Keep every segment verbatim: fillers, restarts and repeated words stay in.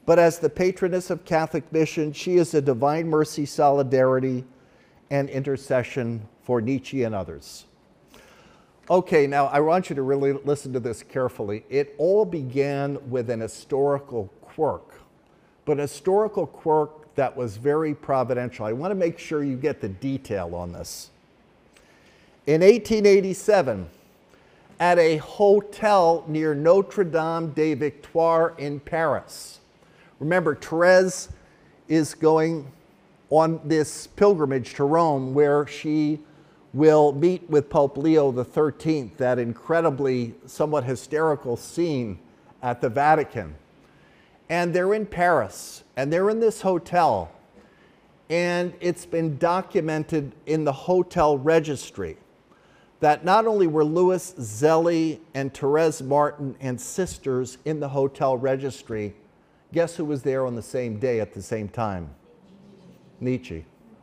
but as the patroness of Catholic mission, she is a divine mercy, solidarity, and intercession for Nietzsche and others. Okay, now I want you to really listen to this carefully. It all began with an historical quirk, but a historical quirk that was very providential. I want to make sure you get the detail on this. In eighteen eighty-seven, at a hotel near Notre Dame des Victoires in Paris. Remember, Therese is going on this pilgrimage to Rome where she will meet with Pope Leo the thirteenth, that incredibly, somewhat hysterical scene at the Vatican. And they're in Paris, and they're in this hotel, and it's been documented in the hotel registry that not only were Louis Zélie and Thérèse Martin and sisters in the hotel registry, guess who was there on the same day at the same time? Nietzsche.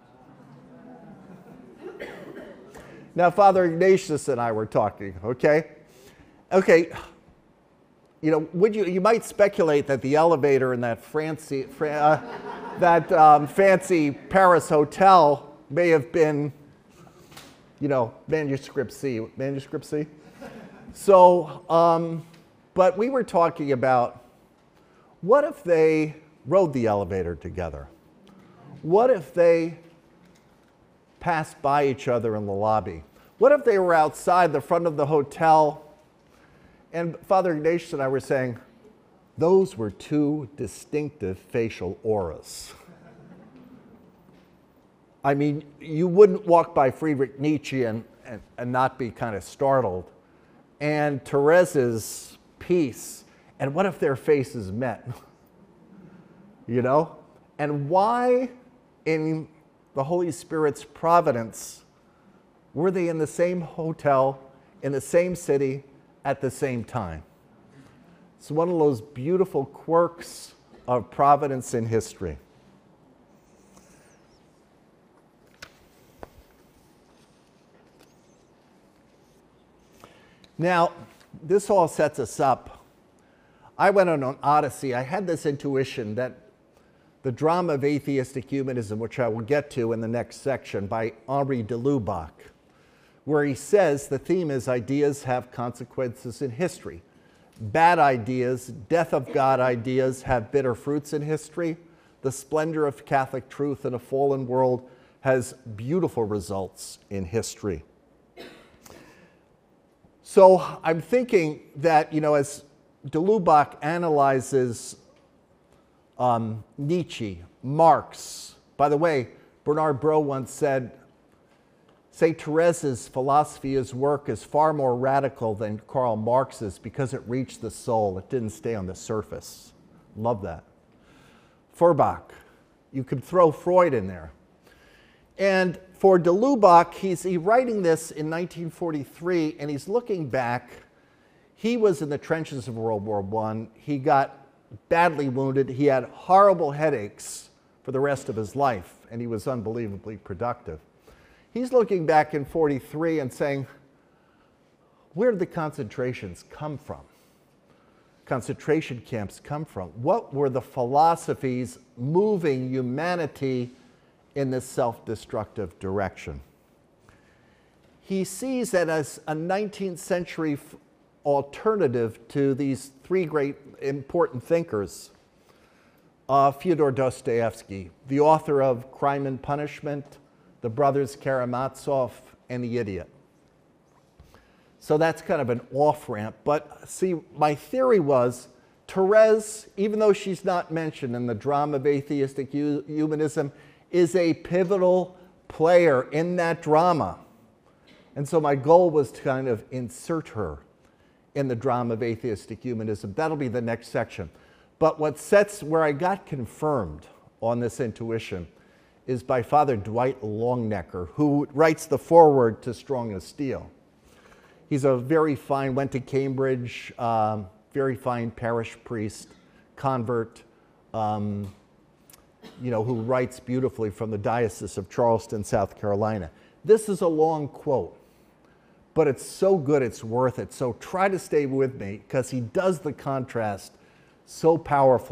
Now, Father Ignatius and I were talking, okay? Okay, you know, would you, you might speculate that the elevator in that fancy, uh, that um, fancy Paris hotel may have been, you know, manuscript C, manuscript C? So, um, but we were talking about, what if they rode the elevator together? What if they passed by each other in the lobby? What if they were outside the front of the hotel? And Father Ignatius and I were saying, those were two distinctive facial auras. I mean, you wouldn't walk by Friedrich Nietzsche and, and, and not be kind of startled. And Therese's peace, and what if their faces met? You know? And why, in the Holy Spirit's providence, were they in the same hotel, in the same city, at the same time? It's one of those beautiful quirks of providence in history. Now, this all sets us up. I went on an odyssey. I had this intuition that the drama of atheistic humanism, which I will get to in the next section, by Henri de Lubac, where he says the theme is ideas have consequences in history. Bad ideas, death of God ideas have bitter fruits in history. The splendor of Catholic truth in a fallen world has beautiful results in history. So I'm thinking that, you know, as de Lubac analyzes um, Nietzsche, Marx, by the way, Bernard Brault once said, Saint Therese's philosophy, his work, is far more radical than Karl Marx's because it reached the soul. It didn't stay on the surface. Love that. Feuerbach. You could throw Freud in there. And for de Lubac, he's he writing this in nineteen forty-three, and he's looking back. He was in the trenches of World War One. He got badly wounded. He had horrible headaches for the rest of his life, and he was unbelievably productive. He's looking back in forty-three and saying, where did the concentrations come from? Concentration camps come from? What were the philosophies moving humanity in this self-destructive direction? He sees that as a nineteenth century alternative to these three great important thinkers. Uh, Fyodor Dostoevsky, the author of Crime and Punishment, The Brothers Karamazov, and The Idiot. So that's kind of an off-ramp. But see, my theory was Therese, even though she's not mentioned in the drama of atheistic humanism, is a pivotal player in that drama. And so my goal was to kind of insert her in the drama of atheistic humanism. That'll be the next section. But what sets, where I got confirmed on this intuition is by Father Dwight Longnecker, who writes the foreword to Strong as Steel. He's a very fine, went to Cambridge, um, very fine parish priest, convert, um, you know, who writes beautifully from the Diocese of Charleston, South Carolina. This is a long quote, but it's so good it's worth it. So try to stay with me because he does the contrast so powerfully.